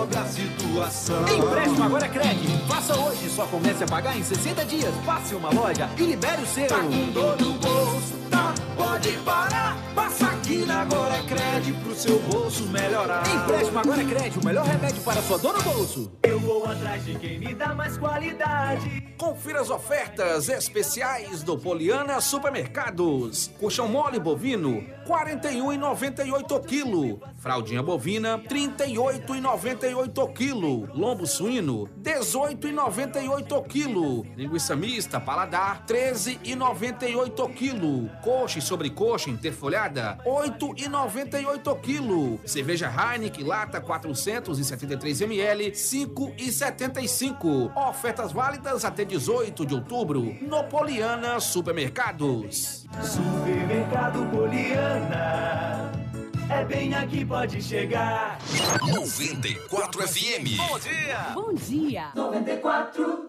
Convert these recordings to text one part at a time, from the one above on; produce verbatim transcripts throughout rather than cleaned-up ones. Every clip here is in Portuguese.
resolve a situação. Empréstimo agora é crédito. Faça hoje, só comece a pagar em sessenta dias. Passe uma loja e libere o seu. Tá com dor no bolso, tá? Pode parar. Passa aqui na Agora é Crédito pro seu bolso melhorar. Empréstimo agora é crédito, o melhor remédio para sua dor no bolso. Eu vou atrás de quem me dá mais qualidade. Confira as ofertas especiais do Poliana Supermercados. Colchão mole bovino, quarenta e um reais e noventa e oito centavos quilo. Fraldinha bovina, trinta e oito reais e noventa e oito centavos quilo. Lombo suíno, dezoito reais e noventa e oito centavos quilo. Linguiça mista paladar, treze reais e noventa e oito centavos quilo. Coxa e sobrecoxa interfolhada, oito reais e noventa e oito centavos quilo. Cerveja Heineken lata quatrocentos e setenta e três mililitros, cinco reais e setenta e cinco centavos. Ofertas válidas até dezoito de outubro no Poliana Supermercados. Supermercado Poliana, é bem aqui, pode chegar. noventa e quatro F M. Bom dia! Bom dia. noventa e quatro.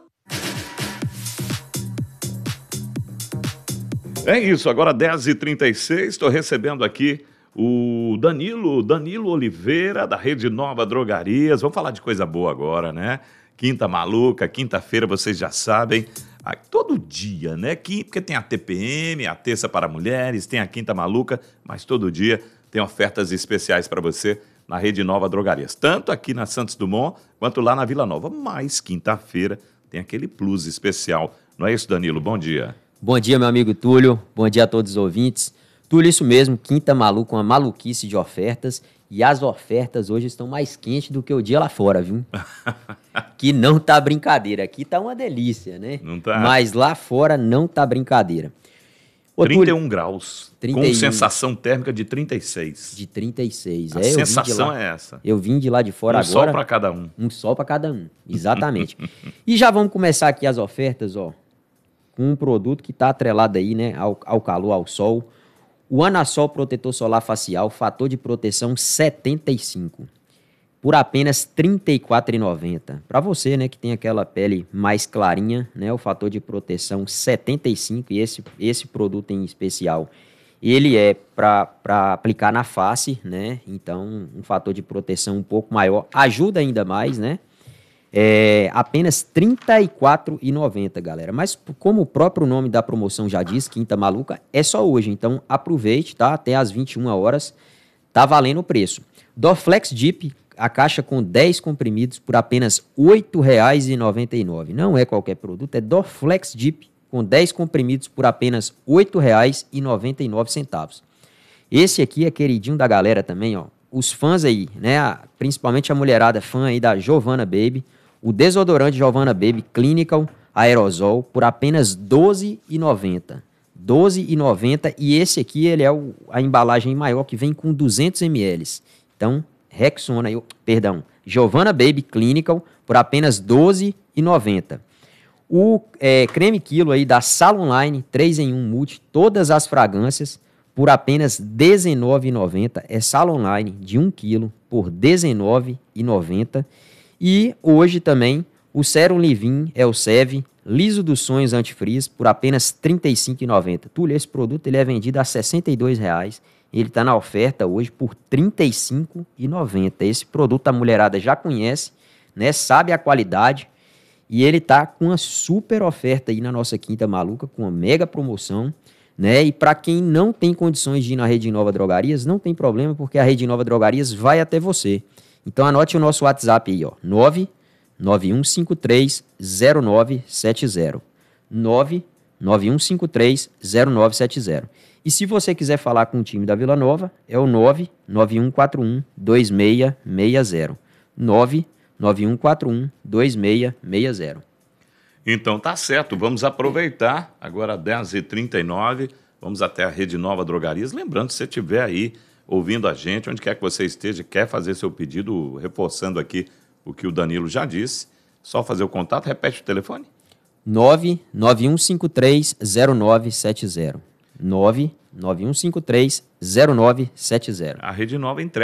É isso, agora dez e trinta e seis, estou recebendo aqui o Danilo, Danilo Oliveira, da Rede Nova Drogarias. Vamos falar de coisa boa agora, né? Quinta maluca, quinta-feira, vocês já sabem, todo dia, né? Porque tem a T P M, a terça para mulheres, tem a quinta maluca, mas todo dia tem ofertas especiais para você na Rede Nova Drogarias. Tanto aqui na Santos Dumont, quanto lá na Vila Nova. Mas quinta-feira tem aquele plus especial. Não é isso, Danilo? Bom dia. Bom dia, meu amigo Túlio. Bom dia a todos os ouvintes. Túlio, isso mesmo, quinta maluca, uma maluquice de ofertas. E as ofertas hoje estão mais quentes do que o dia lá fora, viu? Que não tá brincadeira. Aqui tá uma delícia, né? Não tá? Mas lá fora não tá brincadeira. Ô, trinta e um Túlio, graus, trinta e um. com sensação térmica de trinta e seis. De trinta e seis. A é, sensação lá, é essa. Eu vim de lá de fora um agora. Um sol para cada um. Um sol para cada um, exatamente. E já vamos começar aqui as ofertas, ó, com um produto que tá atrelado aí, né, ao, ao calor, ao sol. O Anasol Protetor Solar Facial, fator de proteção setenta e cinco, por apenas trinta e quatro reais e noventa centavos. Para você, né, que tem aquela pele mais clarinha, né, o fator de proteção setenta e cinco, e esse, esse produto em especial, ele é para aplicar na face, né, então um fator de proteção um pouco maior, ajuda ainda mais, né, é apenas trinta e quatro reais e noventa centavos, galera. Mas como o próprio nome da promoção já diz, Quinta Maluca, é só hoje. Então aproveite, tá? Até às vinte e uma horas, tá valendo o preço. Dorflex Deep, a caixa com dez comprimidos por apenas oito reais e noventa e nove centavos. Não é qualquer produto, é Dorflex Deep com dez comprimidos por apenas oito reais e noventa e nove centavos. Esse aqui é queridinho da galera também, ó. Os fãs aí, né? Principalmente a mulherada fã aí da Giovanna Baby. O desodorante Giovanna Baby Clinical Aerosol por apenas doze reais e noventa centavos. doze reais e noventa centavos, e esse aqui ele é o, a embalagem maior, que vem com duzentos mililitros. Então, Rexona, eu, perdão, Giovanna Baby Clinical por apenas doze reais e noventa centavos. O é, creme quilo aí da Salon Line três em um Multi, todas as fragrâncias por apenas dezenove reais e noventa centavos. É Salon Line de um quilo por dezenove reais e noventa centavos. E hoje também o Serum Livin é o S E V Liso dos Sonhos Antifrizz por apenas trinta e cinco reais e noventa centavos. Túlio, esse produto ele é vendido a sessenta e dois reais. Ele está na oferta hoje por trinta e cinco reais e noventa centavos. Esse produto a mulherada já conhece, né? Sabe a qualidade. E ele está com uma super oferta aí na nossa Quinta Maluca, com uma mega promoção, né? E para quem não tem condições de ir na Rede Nova Drogarias, não tem problema, porque a Rede Nova Drogarias vai até você. Então anote o nosso WhatsApp aí, ó, nove nove um cinco três zero nove sete zero. nove nove um cinco três zero nove sete zero. E se você quiser falar com o time da Vila Nova, é o nove nove um quatro um dois seis seis zero. nove nove um quatro um dois seis seis zero. Então tá certo, vamos aproveitar, agora dez e trinta e nove, vamos até a Rede Nova Drogarias. Lembrando, se você estiver aí ouvindo a gente, onde quer que você esteja, quer fazer seu pedido, reforçando aqui o que o Danilo já disse, só fazer o contato, repete o telefone. nove nove um cinco três zero nove sete zero. nove nove um cinco três zero nove sete zero. A Rede Nova entrega